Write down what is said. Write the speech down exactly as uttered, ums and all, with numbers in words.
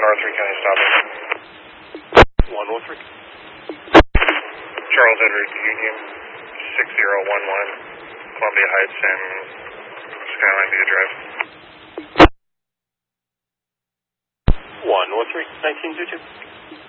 North three County stopping. one North three. Charles Edward Union, six zero one one, Columbia Heights and Skyline View Drive. one North three, nineteen two two.